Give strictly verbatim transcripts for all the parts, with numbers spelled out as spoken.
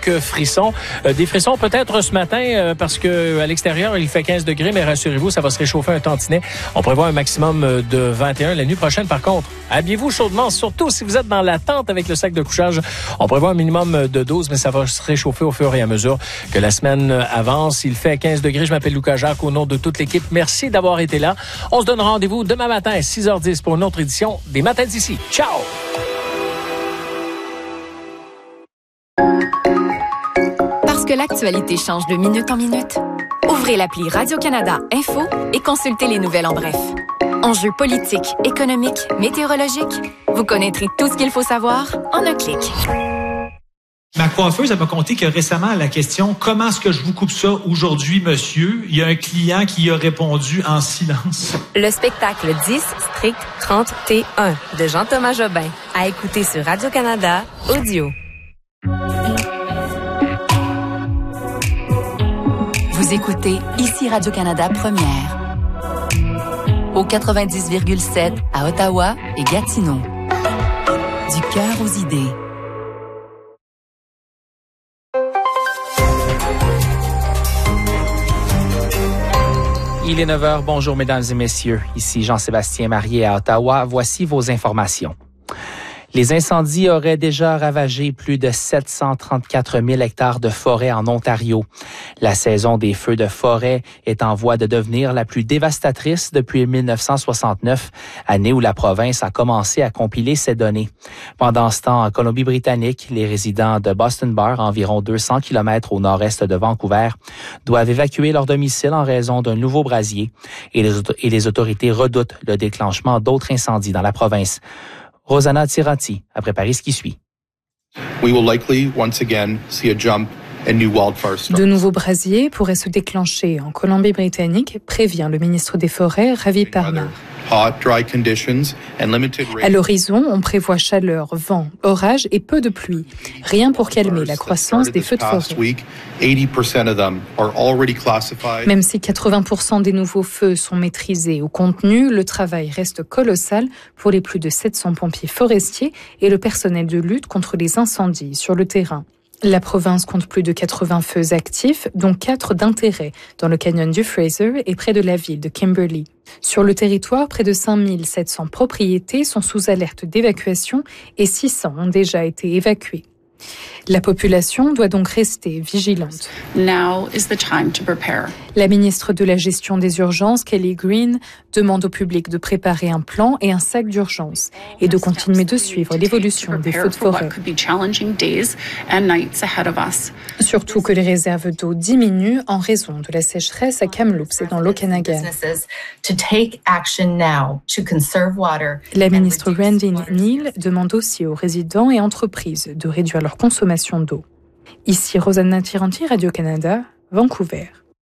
quelques frissons. Euh, des frissons peut-être ce matin euh, parce que à l'extérieur, il fait quinze degrés, mais rassurez-vous, ça va se réchauffer un tantinet. On prévoit un maximum de vingt et un. La nuit prochaine, par contre, habillez-vous chaudement, surtout si vous êtes dans la tente avec le sac de couchage. On prévoit un minimum de douze, mais ça va se réchauffer au fur et à mesure que la semaine avance. Il fait quinze degrés. Je m'appelle Lucas Jacques au nom de toute l'équipe. Merci d'avoir été là. On se donne rendez-vous demain matin à six heures dix pour une autre édition des Matins d'ici. Ciao! Parce que l'actualité change de minute en minute, ouvrez l'appli Radio-Canada Info et consultez les nouvelles en bref. Enjeux politiques, économiques, météorologiques, vous connaîtrez tout ce qu'il faut savoir en un clic. Ma coiffeuse, elle m'a conté que récemment, à la question « Comment est-ce que je vous coupe ça aujourd'hui, monsieur? » il y a un client qui a répondu en silence. Le spectacle dix Strict trente T un de Jean-Thomas Jobin, à écouter sur Radio-Canada Audio. Vous écoutez ici Radio-Canada Première. Au quatre-vingt-dix virgule sept à Ottawa et Gatineau. Du cœur aux idées. Il est neuf heures. Bonjour, mesdames et messieurs. Ici Jean-Sébastien Marié à Ottawa. Voici vos informations. Les incendies auraient déjà ravagé plus de sept cent trente-quatre mille hectares de forêt en Ontario. La saison des feux de forêt est en voie de devenir la plus dévastatrice depuis mille neuf cent soixante-neuf, année où la province a commencé à compiler ces données. Pendant ce temps, en Colombie-Britannique, les résidents de Boston Bar, environ deux cents kilomètres au nord-est de Vancouver, doivent évacuer leur domicile en raison d'un nouveau brasier et les, auto- et les autorités redoutent le déclenchement d'autres incendies dans la province. Rosanna Tiranti a préparé ce qui suit. We will likely once again see a jump in new wildfire storms. De nouveaux brasiers pourraient se déclencher en Colombie-Britannique, prévient le ministre des Forêts, Ravi Parna. Hot, dry conditions and limited rain. À l'horizon, on prévoit chaleur, vent, orage et peu de pluie. Rien pour calmer la croissance des feux de forêt. Même si quatre-vingts pour cent des nouveaux feux sont maîtrisés ou contenus, le travail reste colossal pour les plus de sept cents pompiers forestiers et le personnel de lutte contre les incendies sur le terrain. La province compte plus de quatre-vingts feux actifs, dont quatre d'intérêt, dans le canyon du Fraser et près de la ville de Kimberley. Sur le territoire, près de cinq mille sept cents propriétés sont sous alerte d'évacuation et six cents ont déjà été évacuées. La population doit donc rester vigilante. Now is the time to prepare. La ministre de la Gestion des urgences, Kelly Green, demande au public de préparer un plan et un sac d'urgence et de continuer de suivre l'évolution des feux de forêt. Surtout que les réserves d'eau diminuent en raison de la sécheresse à Kamloops et dans l'Okanagan. La ministre Randy Neal demande aussi aux résidents et entreprises de réduire leur consommation d'eau. Ici Rosanna Tiranti, Radio-Canada, Vancouver.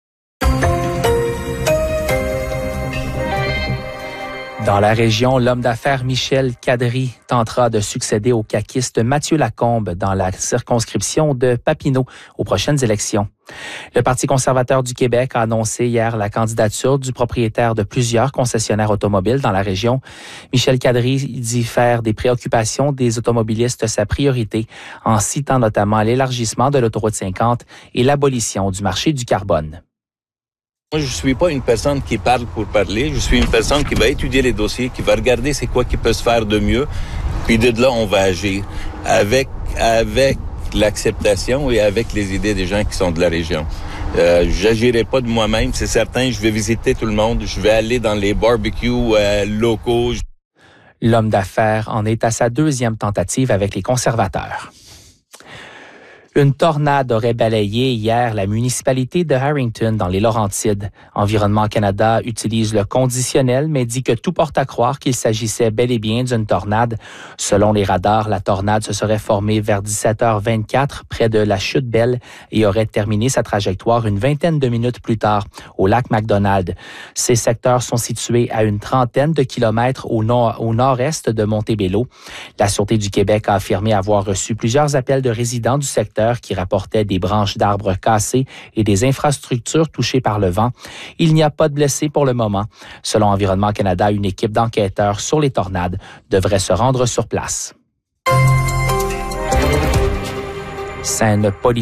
Dans la région, l'homme d'affaires Michel Cadry tentera de succéder au caquiste Mathieu Lacombe dans la circonscription de Papineau aux prochaines élections. Le Parti conservateur du Québec a annoncé hier la candidature du propriétaire de plusieurs concessionnaires automobiles dans la région. Michel Cadry dit faire des préoccupations des automobilistes sa priorité, en citant notamment l'élargissement de l'autoroute cinquante et l'abolition du marché du carbone. Moi, je suis pas une personne qui parle pour parler. Je suis une personne qui va étudier les dossiers, qui va regarder c'est quoi qui peut se faire de mieux. Puis de là, on va agir avec avec l'acceptation et avec les idées des gens qui sont de la région. Euh, j'agirai pas de moi-même, c'est certain. Je vais visiter tout le monde. Je vais aller dans les barbecues euh, locaux. L'homme d'affaires en est à sa deuxième tentative avec les conservateurs. Une tornade aurait balayé hier la municipalité de Harrington dans les Laurentides. Environnement Canada utilise le conditionnel, mais dit que tout porte à croire qu'il s'agissait bel et bien d'une tornade. Selon les radars, la tornade se serait formée vers dix-sept heures vingt-quatre près de la Chute Belle et aurait terminé sa trajectoire une vingtaine de minutes plus tard au lac MacDonald. Ces secteurs sont situés à une trentaine de kilomètres au, nord, au nord-est de Montebello. La Sûreté du Québec a affirmé avoir reçu plusieurs appels de résidents du secteur qui rapportaient des branches d'arbres cassées et des infrastructures touchées par le vent. Il n'y a pas de blessés pour le moment. Selon Environnement Canada, une équipe d'enquêteurs sur les tornades devrait se rendre sur place. Scène politique.